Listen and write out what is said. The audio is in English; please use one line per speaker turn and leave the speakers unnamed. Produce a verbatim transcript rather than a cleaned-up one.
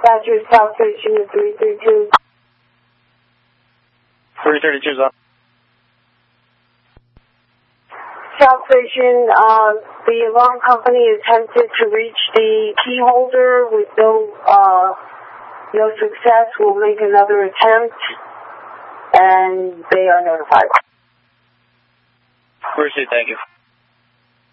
Dispatcher, South Station three thirty-two.
three thirty-two, up.
South Station, uh, the alarm company attempted to reach the key holder with no, uh, no success. We'll make another attempt, and they are notified.
Appreciate it, thank you.